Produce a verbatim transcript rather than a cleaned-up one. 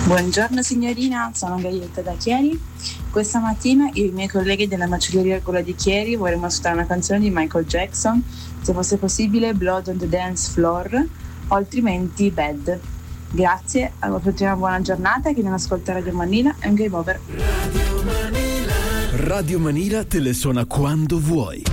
Buongiorno signorina, sono Gaglietta da Chieri. Questa mattina io e i miei colleghi della macelleria Gola di Chieri vorremmo ascoltare una canzone di Michael Jackson, se fosse possibile Blood on the Dance Floor o altrimenti Bad. Grazie, a tutti una buona giornata, chi non ascolta Radio Manila è un game over. Radio Manila. Radio Manila te le suona quando vuoi.